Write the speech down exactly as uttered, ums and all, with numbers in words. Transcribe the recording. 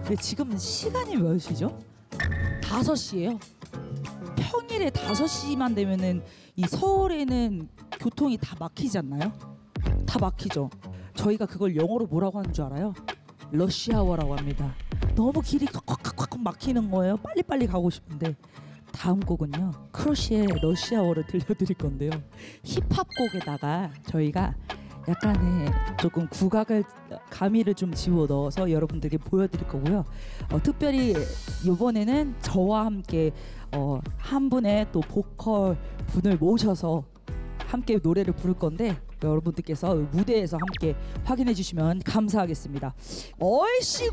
근데 지금 시간이 몇 시죠? 다섯 시예요. 평일에 다섯 시만 되면은 이 서울에는 교통이 다 막히지 않나요? 다 막히죠. 저희가 그걸 영어로 뭐라고 하는 줄 알아요? 러시아워라고 합니다. 너무 길이 콱콱콱 막히는 거예요. 빨리빨리 가고 싶은데. 다음 곡은요, 크러쉬의 러시아워를 들려드릴 건데요, 힙합 곡에다가 저희가 약간의 조금 국악을 가미를 좀 집어넣어서 여러분들께 보여드릴 거고요. 어, 특별히 이번에는 저와 함께 어, 한 분의 또 보컬 분을 모셔서 함께 노래를 부를 건데, 여러분들께서 무대에서 함께 확인해 주시면 감사하겠습니다. 얼씨